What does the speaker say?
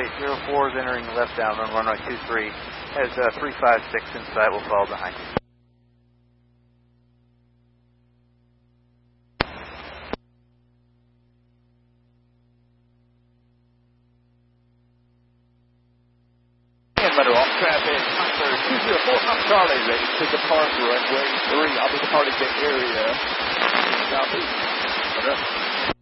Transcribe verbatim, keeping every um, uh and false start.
eight zero four is entering left downwind runway two three. Has uh, three five six in sight. Will follow behind you. Inlet off traffic, Hunter two zero four, I'm Charlie, ready to depart runway three. I'll be departing the area southeast.